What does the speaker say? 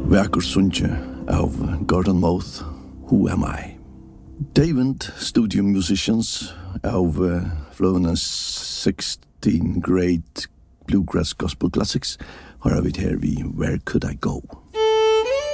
Vakur Sunche of Gordon Mouth, Who Am I? David Studio Musicians of Fløvenes 16 Great Bluegrass Gospel Classics har vi her Where Could I Go?